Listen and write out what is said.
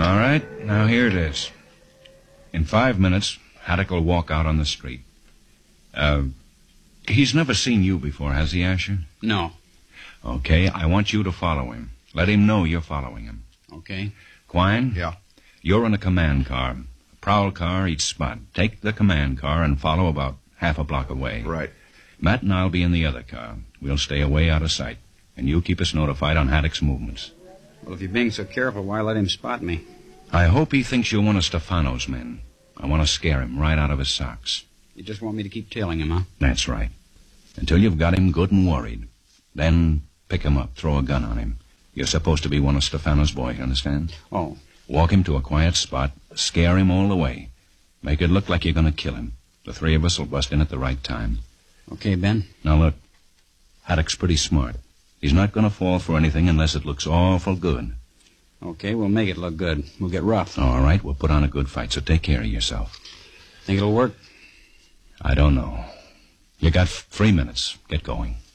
All right, now here it is. In 5 minutes, Haddock will walk out on the street. He's never seen you before, has he, Asher? No. Okay, I want you to follow him. Let him know you're following him. Okay. Quine? Yeah. You're in a command car. A prowl car each spot. Take the command car and follow about half a block away. Right. Matt and I'll be in the other car. We'll stay away out of sight. And you keep us notified on Haddock's movements. Well, if you're being so careful, why let him spot me? I hope he thinks you're one of Stefano's men. I want to scare him right out of his socks. You just want me to keep tailing him, huh? That's right. Until you've got him good and worried. Then pick him up, throw a gun on him. You're supposed to be one of Stefano's boys, understand? Oh. Walk him to a quiet spot, scare him all the way. Make it look like you're going to kill him. The three of us will bust in at the right time. Okay, Ben. Now look, Haddock's pretty smart. He's not going to fall for anything unless it looks awful good. Okay, we'll make it look good. We'll get rough. All right, we'll put on a good fight, so take care of yourself. Think it'll work? I don't know. You got 3 minutes. Get going.